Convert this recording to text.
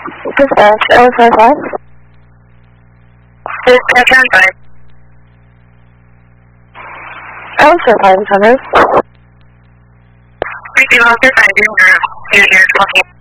Dispatch, L55. Dispatch on 5. L55, Thunder. Repeat, Walker 5, you're talking.